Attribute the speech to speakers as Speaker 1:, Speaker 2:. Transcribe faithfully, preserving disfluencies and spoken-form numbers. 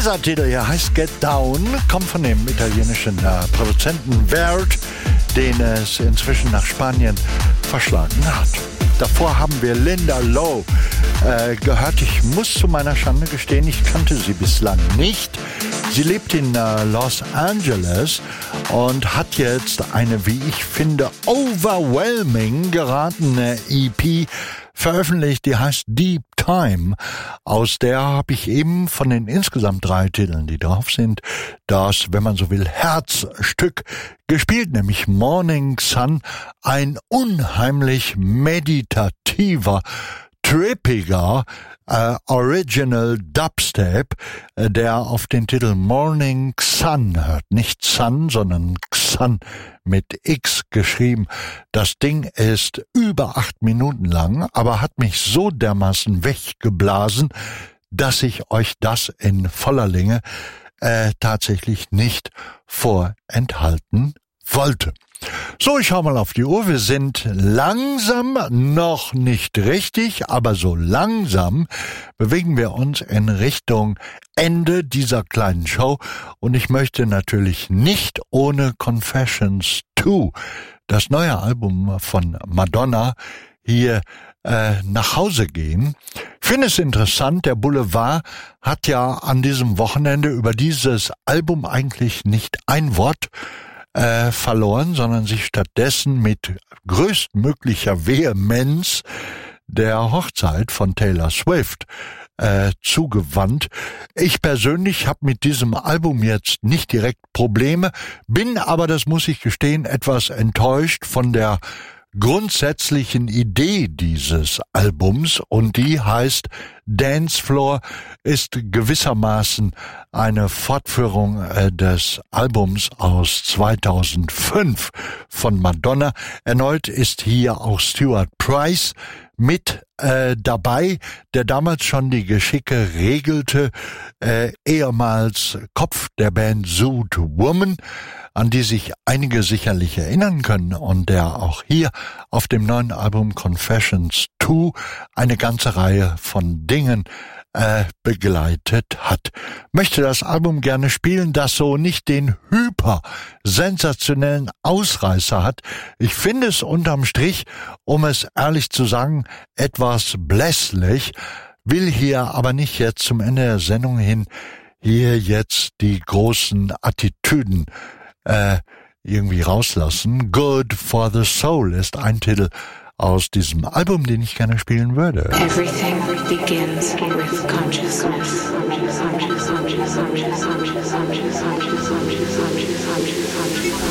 Speaker 1: Dieser Titel hier heißt Get Down, kommt von dem italienischen äh, Produzenten Vert, den es inzwischen nach Spanien verschlagen hat. Davor haben wir Linda Lowe äh, gehört. Ich muss zu meiner Schande gestehen, ich kannte sie bislang nicht. Sie lebt in äh, Los Angeles und hat jetzt eine, wie ich finde, overwhelming geratene E P veröffentlicht, die heißt Deep Time. Aus der habe ich eben von den insgesamt drei Titeln, die drauf sind, das, wenn man so will, Herzstück gespielt, nämlich Morning Sun, ein unheimlich meditativer, trippiger äh, Original Dubstep, äh, der auf den Titel Morning Sun hört. Nicht Sun, sondern Xun mit X geschrieben. Das Ding ist über acht Minuten lang, aber hat mich so dermaßen weggeblasen, dass ich euch das in voller Länge äh, tatsächlich nicht vorenthalten wollte. So, ich schau mal auf die Uhr. Wir sind langsam, noch nicht richtig, aber so langsam bewegen wir uns in Richtung Ende dieser kleinen Show. Und ich möchte natürlich nicht ohne Confessions zwei, das neue Album von Madonna, hier äh, nach Hause gehen. Ich finde es interessant, der Boulevard hat ja an diesem Wochenende über dieses Album eigentlich nicht ein Wort Äh, verloren, sondern sich stattdessen mit größtmöglicher Vehemenz der Hochzeit von Taylor Swift äh, zugewandt. Ich persönlich habe mit diesem Album jetzt nicht direkt Probleme, bin aber, das muss ich gestehen, etwas enttäuscht von der grundsätzlichen Idee dieses Albums, und die heißt Dance Floor, ist gewissermaßen eine Fortführung äh, des Albums aus zweitausendfünf von Madonna. Erneut ist hier auch Stuart Price mit äh, dabei, der damals schon die Geschicke regelte, äh, ehemals Kopf der Band Zoot Woman, an die sich einige sicherlich erinnern können und der auch hier auf dem neuen Album Confessions zwei eine ganze Reihe von Dingen äh, begleitet hat. Möchte das Album gerne spielen, das so nicht den hyper sensationellen Ausreißer hat. Ich finde es unterm Strich, um es ehrlich zu sagen, etwas blässlich, will hier aber nicht jetzt zum Ende der Sendung hin hier jetzt die großen Attitüden äh, irgendwie rauslassen. Good for the Soul ist ein Titel aus diesem Album, den ich gerne spielen würde.
Speaker 2: Everything begins with consciousness. Consciousness, consciousness, consciousness, consciousness, consciousness, consciousness, consciousness, consciousness, consciousness.